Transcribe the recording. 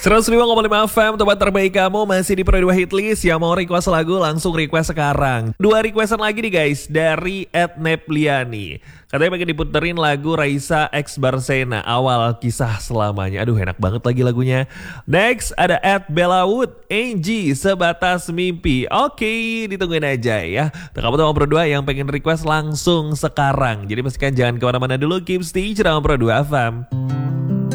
105,5 FM, tempat terbaik kamu masih di Pro 2 Hitlist. Yang mau request lagu langsung request sekarang. 2 requestan lagi nih guys dari Ed Nepliani. Katanya pengen diputerin lagu Raisa X Barsena, Awal Kisah Selamanya. Aduh enak banget lagi lagunya. Next ada Ed Bellawood, Angie Sebatas Mimpi. Oke, ditungguin aja ya. Kamu tuh Pro 2 yang pengen request langsung sekarang. Jadi pastikan jangan kemana-mana dulu, keep stay sama Pro 2 FM.